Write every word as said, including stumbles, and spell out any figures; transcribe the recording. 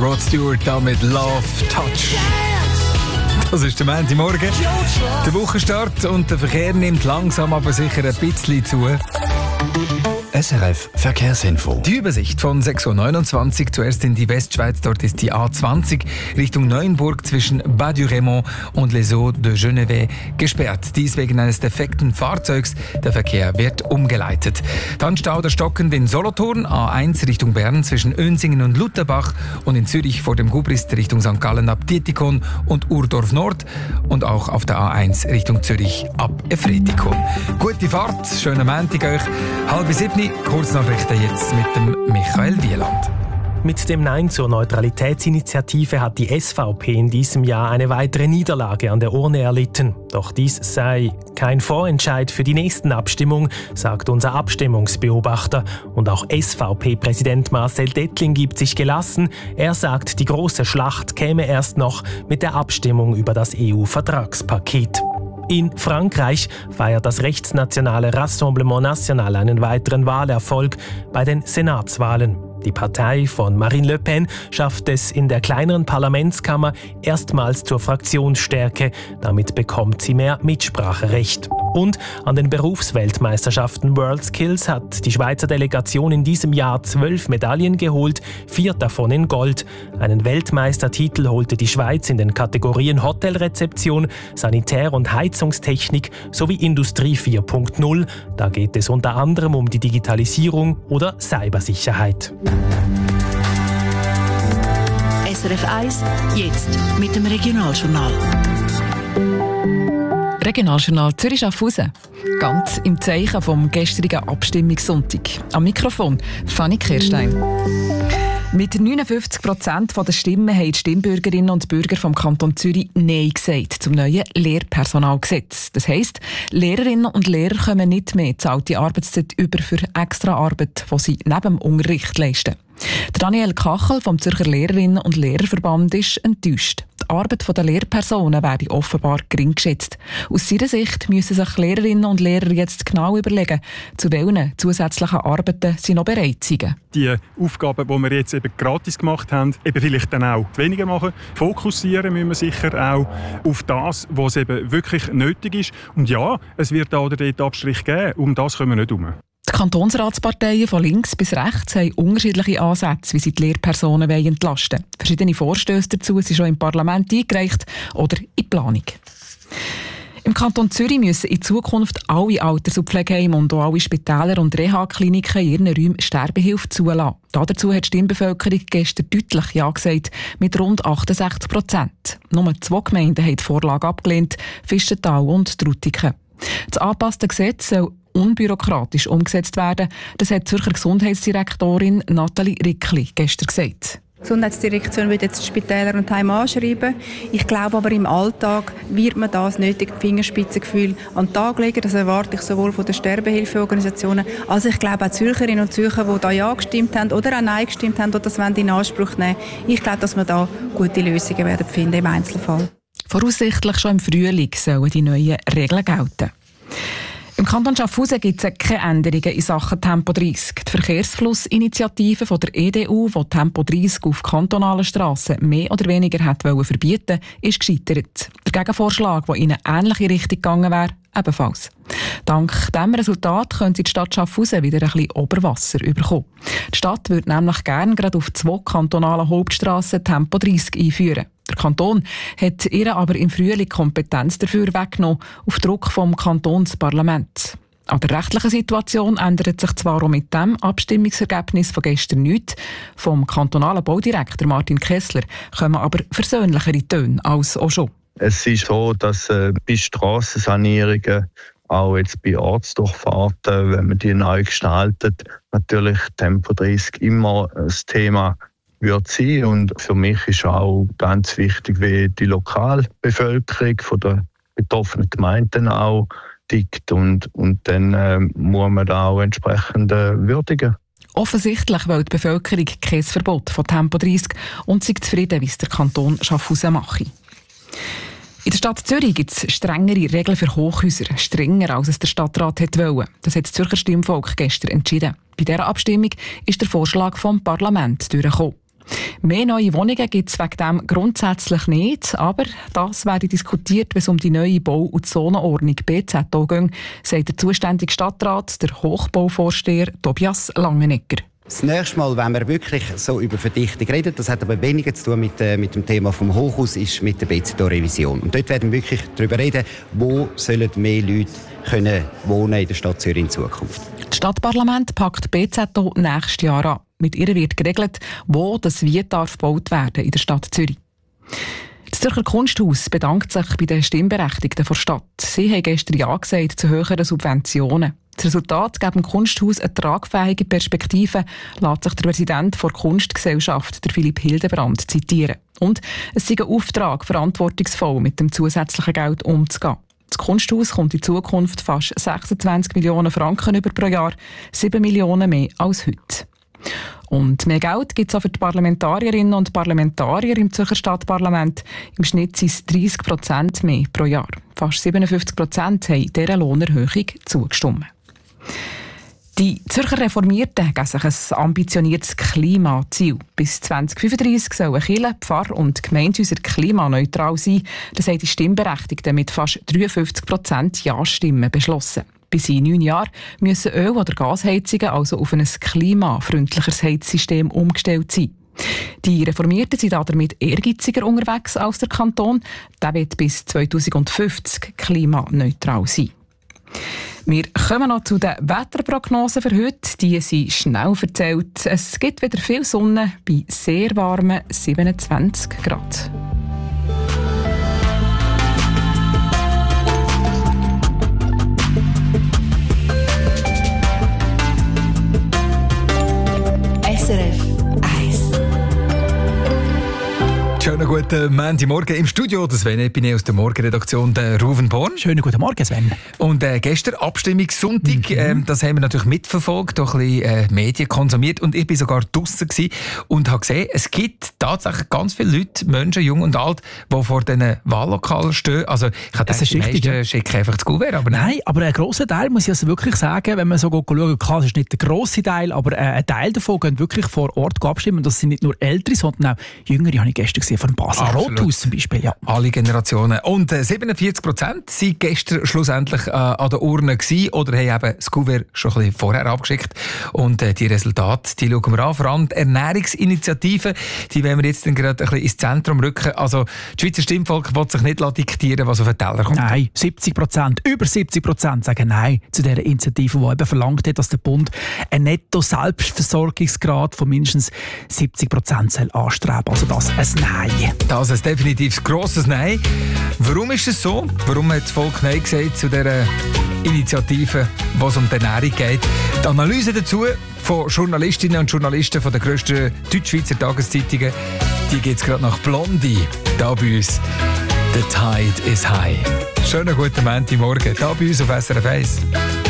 Rod Stewart da mit Love Touch. Das ist der Montagmorgen. Der Wochenstart und der Verkehr nimmt langsam aber sicher ein bisschen zu. S R F Verkehrsinfo. Die Übersicht von sechs Uhr neunundzwanzig. Zuerst in die Westschweiz. Dort ist die A zwanzig Richtung Neuenburg zwischen Bas-du-Raymond und Les Eaux de Genevet gesperrt. Dies wegen eines defekten Fahrzeugs. Der Verkehr wird umgeleitet. Dann Stau oder stockend in Solothurn. A eins Richtung Bern zwischen Önsingen und Lutherbach. Und in Zürich vor dem Gubrist Richtung Sankt Gallen ab Dietikon und Urdorf Nord. Und auch auf der A eins Richtung Zürich ab Efretikon. Gute Fahrt, schönen Montag euch. Halb sieben. Kurznachrichten jetzt mit dem Michael Wieland. Mit dem Nein zur Neutralitätsinitiative hat die S V P in diesem Jahr eine weitere Niederlage an der Urne erlitten. Doch dies sei kein Vorentscheid für die nächsten Abstimmungen, sagt unser Abstimmungsbeobachter. Und auch S V P-Präsident Marcel Dettling gibt sich gelassen. Er sagt, die große Schlacht käme erst noch mit der Abstimmung über das E U-Vertragspaket. In Frankreich feiert das rechtsnationale Rassemblement National einen weiteren Wahlerfolg bei den Senatswahlen. Die Partei von Marine Le Pen schafft es in der kleineren Parlamentskammer erstmals zur Fraktionsstärke. Damit bekommt sie mehr Mitspracherecht. Und an den Berufsweltmeisterschaften WorldSkills hat die Schweizer Delegation in diesem Jahr zwölf Medaillen geholt, vier davon in Gold. Einen Weltmeistertitel holte die Schweiz in den Kategorien Hotelrezeption, Sanitär- und Heizungstechnik sowie Industrie vier Punkt null. Da geht es unter anderem um die Digitalisierung oder Cybersicherheit. S R F eins, jetzt mit dem Regionaljournal. Regionaljournal Zürich-Schaffhausen. Ganz im Zeichen vom gestrigen Abstimmungssonntag. Am Mikrofon Fanny Kirstein. Mit neunundfünfzig Prozent der Stimmen haben die Stimmbürgerinnen und Bürger vom Kanton Zürich Nein gesagt zum neuen Lehrpersonalgesetz. Das heisst, Lehrerinnen und Lehrer kommen nicht mehr zahlte Arbeitszeit über für extra Arbeit, die sie neben dem Unterricht leisten. Daniel Kachel vom Zürcher Lehrerinnen- und Lehrerverband ist enttäuscht. Die Arbeit der Lehrpersonen werde offenbar gering geschätzt. Aus seiner Sicht müssen sich Lehrerinnen und Lehrer jetzt genau überlegen, zu welchen zusätzlichen Arbeiten sie noch bereit sind. Die Aufgaben, die wir jetzt eben gratis gemacht haben, eben vielleicht dann auch weniger machen. Fokussieren müssen wir sicher auch auf das, was eben wirklich nötig ist. Und ja, es wird da oder dort Abstrich geben. Um das können wir nicht herum. Die Kantonsratsparteien von links bis rechts haben unterschiedliche Ansätze, wie sie die Lehrpersonen entlasten wollen. Verschiedene Vorstöße dazu sind schon im Parlament eingereicht oder in Planung. Im Kanton Zürich müssen in Zukunft alle Alters- und Pflegeheime und auch alle Spitäler und Reha-Kliniken in ihren Räumen Sterbehilfe zulassen. Dazu hat die Stimmbevölkerung gestern deutlich Ja gesagt, mit rund achtundsechzig Prozent. Nur zwei Gemeinden haben die Vorlage abgelehnt, Fischental und Trutigen. Das angepasste Gesetz soll unbürokratisch umgesetzt werden. Das hat die Zürcher Gesundheitsdirektorin Nathalie Rickli gestern gesagt. Die Gesundheitsdirektion wird jetzt die Spitäler und Heime anschreiben. Ich glaube aber, im Alltag wird man das nötige Fingerspitzengefühl an den Tag legen. Das erwarte ich sowohl von den Sterbehilfeorganisationen als ich glaube auch Zürcherinnen und Zürcher, die da Ja gestimmt haben oder auch Nein gestimmt haben oder das wollen in Anspruch nehmen. Ich glaube, dass wir da gute Lösungen werden finden im Einzelfall. Voraussichtlich schon im Frühling sollen die neuen Regeln gelten. Im Kanton Schaffhausen gibt es keine Änderungen in Sachen Tempo dreißig. Die Verkehrsflussinitiative von der E D U, die Tempo dreißig auf kantonalen Strassen mehr oder weniger hat verbieten wollte, ist gescheitert. Der Gegenvorschlag, der in eine ähnliche Richtung gegangen wäre, ebenfalls. Dank diesem Resultat könnte die Stadt Schaffhausen wieder ein bisschen Oberwasser bekommen. Die Stadt würde nämlich gerne gerade auf zwei kantonalen Hauptstrassen Tempo dreißig einführen. Der Kanton hat ihr aber im Frühling Kompetenz dafür weggenommen, auf Druck vom Kantonsparlament. An der rechtlichen Situation ändert sich zwar auch mit dem Abstimmungsergebnis von gestern nichts. Vom kantonalen Baudirektor Martin Kessler kommen aber versöhnlichere Töne als auch schon. Es ist so, dass äh, bei Strassensanierungen, auch jetzt bei Ortsdurchfahrten, wenn man die neu gestaltet, natürlich Tempo dreißig immer das Thema wird sein. Und für mich ist auch ganz wichtig, wie die Lokalbevölkerung von der betroffenen Gemeinden auch tickt. Und, und dann äh, muss man da auch entsprechend äh, würdigen. Offensichtlich will die Bevölkerung kein Verbot von Tempo dreißig und sind zufrieden, wie es der Kanton Schaffhausen mache. In der Stadt Zürich gibt es strengere Regeln für Hochhäuser, strenger als es der Stadtrat wollte. Das hat das Zürcher Stimmvolk gestern entschieden. Bei dieser Abstimmung ist der Vorschlag vom Parlament durchgekommen. Mehr neue Wohnungen gibt es wegen dem grundsätzlich nicht, aber das werde diskutiert, wenn es um die neue Bau- und Zonenordnung B Z O geht, sagt der zuständige Stadtrat, der Hochbauvorsteher Tobias Langenegger. Das nächste Mal, wenn wir wirklich so über Verdichtung reden, das hat aber weniger zu tun mit, äh, mit dem Thema vom Hochhaus, ist mit der B Z O-Revision. Und dort werden wir wirklich darüber reden, wo sollen mehr Leute können wohnen in der Stadt Zürich in Zukunft. Das Stadtparlament packt B Z O nächstes Jahr an. Mit ihr wird geregelt, wo das wie darf gebaut werden in der Stadt Zürich. Das Zürcher Kunsthaus bedankt sich bei den Stimmberechtigten der Stadt. Sie haben gestern Ja gesagt zu höheren Subventionen. Das Resultat gibt dem Kunsthaus eine tragfähige Perspektive, lässt sich der Präsident der Kunstgesellschaft, der Philipp Hildebrand, zitieren. Und es ist ein Auftrag, verantwortungsvoll mit dem zusätzlichen Geld umzugehen. Das Kunsthaus kommt in Zukunft fast sechsundzwanzig Millionen Franken über pro Jahr, sieben Millionen mehr als heute. Und mehr Geld gibt es auch für die Parlamentarierinnen und Parlamentarier im Zürcher Stadtparlament. Im Schnitt sind es dreißig Prozent mehr pro Jahr. Fast siebenundfünfzig Prozent haben dieser Lohnerhöhung zugestimmt. Die Zürcher Reformierten geben sich ein ambitioniertes Klimaziel. Bis zwanzig fünfunddreissig sollen Kirchen, Pfarr- und Gemeindehäuser klimaneutral sein. Das haben die Stimmberechtigten mit fast dreiundfünfzig Prozent Ja-Stimmen beschlossen. Bis in neun Jahren müssen Öl- oder Gasheizungen also auf ein klimafreundlicheres Heizsystem umgestellt sein. Die Reformierten sind damit ehrgeiziger unterwegs als der Kanton. Der wird bis zweitausendfünfzig klimaneutral sein. Wir kommen noch zu den Wetterprognosen für heute. Die sind schnell erzählt. Es gibt wieder viel Sonne bei sehr warmen siebenundzwanzig Grad. S R F eins. Schönen guten Montagmorgen im Studio. Das Sven Epine aus der Morgenredaktion der Ruven Born. Schönen guten Morgen, Sven. Und äh, gestern Abstimmungssonntag, mhm. ähm, das haben wir natürlich mitverfolgt, auch ein bisschen äh, Medien konsumiert und ich war sogar draussen und habe gesehen, es gibt tatsächlich ganz viele Leute, Menschen, jung und alt, die vor diesen Wahllokalen stehen. Also ich habe gedacht, die meisten ja. schicken einfach das Kuvert, aber nein. Nein, aber ein grosser Teil, muss ich also wirklich sagen, wenn man so schauen kann, es ist nicht der grosse Teil, aber äh, ein Teil davon gehen wirklich vor Ort abstimmen. Und das sind nicht nur Ältere, sondern auch Jüngere, habe ich gestern gesehen, von Basel Rothaus zum Beispiel. Ja. Alle Generationen. Und äh, siebenundvierzig Prozent waren gestern schlussendlich äh, an der Urne gewesen, oder haben eben das Kuvert schon ein bisschen vorher abgeschickt. Und äh, die Resultate, die schauen wir an. Vor allem die Ernährungsinitiative, die wollen wir jetzt dann gerade ein bisschen ins Zentrum rücken. Also das Schweizer Stimmvolk will sich nicht diktieren, was auf den Teller kommt. Nein, siebzig Prozent, über siebzig Prozent sagen Nein zu dieser Initiative, die eben verlangt hat, dass der Bund einen Netto-Selbstversorgungsgrad von mindestens siebzig Prozent soll anstreben. Also das ein Nein. Das ist definitiv ein grosses Nein. Warum ist es so? Warum hat das Volk Nein gesagt zu dieser Initiative, wo es um die Ernährung geht? Die Analyse dazu von Journalistinnen und Journalisten von den grössten Deutschschweizer Tageszeitungen, die gibt es gerade nach Blondie, da bei uns. The tide is high. Schönen guten Montagmorgen, da bei uns auf S R F eins.